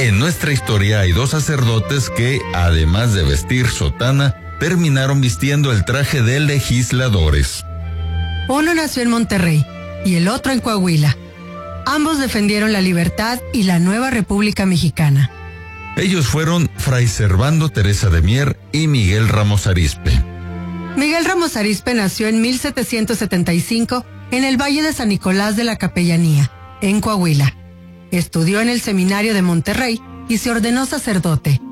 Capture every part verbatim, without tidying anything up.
En nuestra historia hay dos sacerdotes que, además de vestir sotana, terminaron vistiendo el traje de legisladores. Uno nació en Monterrey y el otro en Coahuila. Ambos defendieron la libertad y la nueva República Mexicana. Ellos fueron Fray Servando Teresa de Mier y Miguel Ramos Arizpe. Miguel Ramos Arizpe nació en mil setecientos setenta y cinco en el Valle de San Nicolás de la Capellanía, en Coahuila. Estudió en el Seminario de Monterrey y se ordenó sacerdote.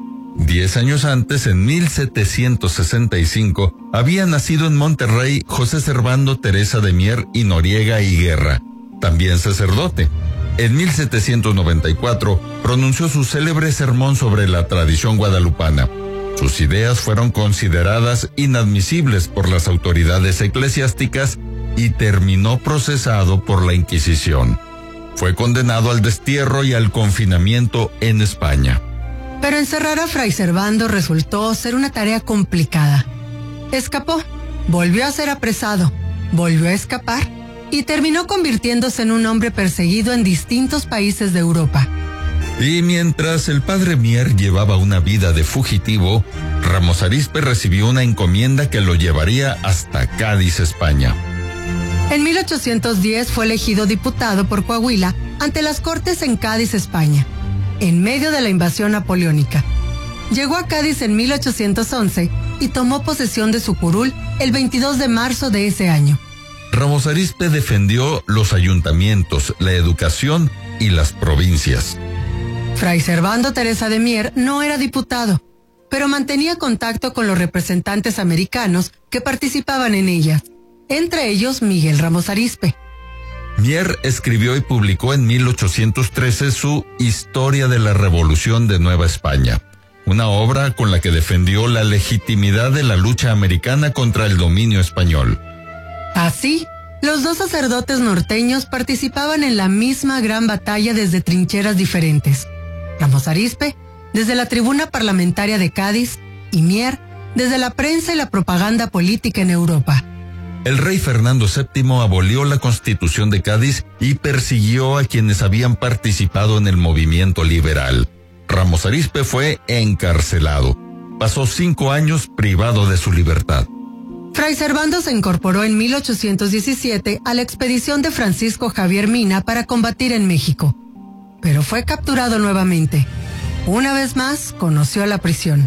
Diez años antes, en mil setecientos sesenta y cinco, había nacido en Monterrey José Servando Teresa de Mier y Noriega y Guerra, también sacerdote. En mil setecientos noventa y cuatro pronunció su célebre sermón sobre la tradición guadalupana. Sus ideas fueron consideradas inadmisibles por las autoridades eclesiásticas y terminó procesado por la Inquisición. Fue condenado al destierro y al confinamiento en España. Pero encerrar a Fray Servando resultó ser una tarea complicada. Escapó, volvió a ser apresado, volvió a escapar y terminó convirtiéndose en un hombre perseguido en distintos países de Europa. Y mientras el padre Mier llevaba una vida de fugitivo, Ramos Arizpe recibió una encomienda que lo llevaría hasta Cádiz, España. En mil ochocientos diez fue elegido diputado por Coahuila ante las Cortes en Cádiz, España, en medio de la invasión napoleónica. Llegó a Cádiz en mil ochocientos once y tomó posesión de su curul el veintidós de marzo de ese año. Ramos Arizpe defendió los ayuntamientos, la educación y las provincias. Fray Servando Teresa de Mier no era diputado, pero mantenía contacto con los representantes americanos que participaban en ellas, entre ellos Miguel Ramos Arizpe. Mier escribió y publicó en mil ochocientos trece su Historia de la Revolución de Nueva España, una obra con la que defendió la legitimidad de la lucha americana contra el dominio español. Así, los dos sacerdotes norteños participaban en la misma gran batalla desde trincheras diferentes. Ramos Arizpe, desde la tribuna parlamentaria de Cádiz, y Mier, desde la prensa y la propaganda política en Europa. El rey Fernando séptimo abolió la Constitución de Cádiz y persiguió a quienes habían participado en el movimiento liberal. Ramos Arizpe fue encarcelado. Pasó cinco años privado de su libertad. Fray Servando se incorporó en mil ochocientos diecisiete a la expedición de Francisco Javier Mina para combatir en México, pero fue capturado nuevamente. Una vez más, conoció la prisión.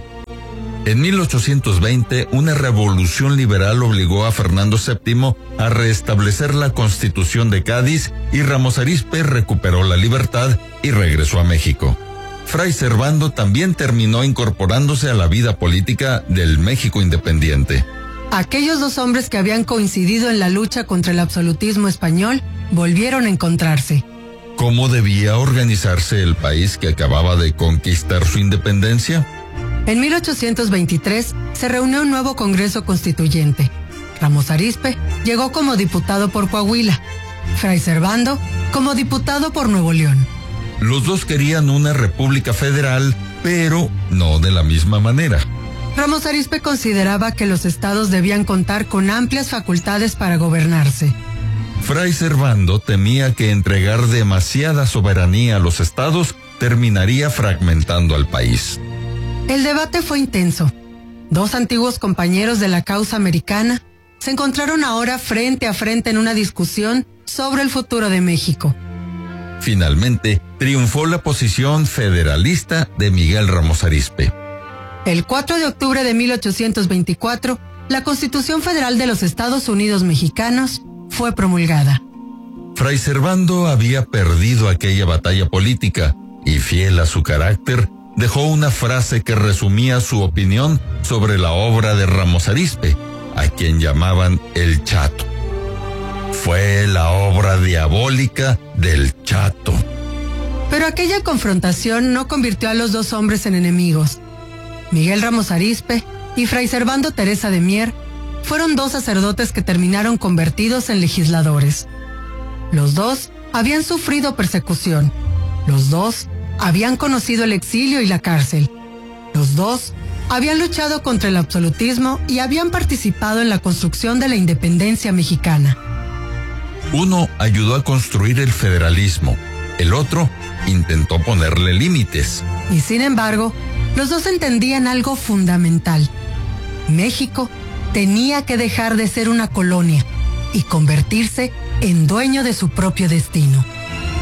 En mil ochocientos veinte, una revolución liberal obligó a Fernando séptimo a restablecer la Constitución de Cádiz y Ramos Arizpe recuperó la libertad y regresó a México. Fray Servando también terminó incorporándose a la vida política del México independiente. Aquellos dos hombres que habían coincidido en la lucha contra el absolutismo español volvieron a encontrarse. ¿Cómo debía organizarse el país que acababa de conquistar su independencia? En mil ochocientos veintitrés se reunió un nuevo Congreso Constituyente. Ramos Arizpe llegó como diputado por Coahuila, Fray Servando como diputado por Nuevo León. Los dos querían una república federal, pero no de la misma manera. Ramos Arizpe consideraba que los estados debían contar con amplias facultades para gobernarse. Fray Servando temía que entregar demasiada soberanía a los estados terminaría fragmentando al país. El debate fue intenso. Dos antiguos compañeros de la causa americana se encontraron ahora frente a frente en una discusión sobre el futuro de México. Finalmente, triunfó la posición federalista de Miguel Ramos Arizpe. El cuatro de octubre de mil ochocientos veinticuatro, la Constitución Federal de los Estados Unidos Mexicanos fue promulgada. Fray Servando había perdido aquella batalla política y, fiel a su carácter, dejó una frase que resumía su opinión sobre la obra de Ramos Arizpe, a quien llamaban el Chato. Fue la obra diabólica del Chato. Pero aquella confrontación no convirtió a los dos hombres en enemigos. Miguel Ramos Arizpe y Fray Servando Teresa de Mier fueron dos sacerdotes que terminaron convertidos en legisladores. Los dos habían sufrido persecución. Los dos habían conocido el exilio y la cárcel. Los dos habían luchado contra el absolutismo y habían participado en la construcción de la independencia mexicana. Uno ayudó a construir el federalismo, el otro intentó ponerle límites. Y sin embargo, los dos entendían algo fundamental. México tenía que dejar de ser una colonia y convertirse en dueño de su propio destino.